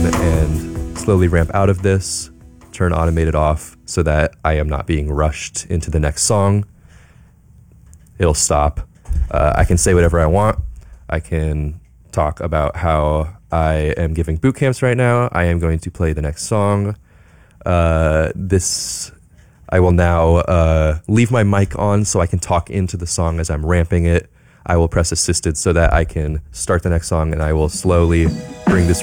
and slowly ramp out of this, turn automated off so that I am not being rushed into the next song. It'll stop. I can say whatever I want. I can talk about how I am giving boot camps right now. I am going to play the next song. I will now leave my mic on so I can talk into the song as I'm ramping it. I will press assisted so that I can start the next song, and I will slowly bring this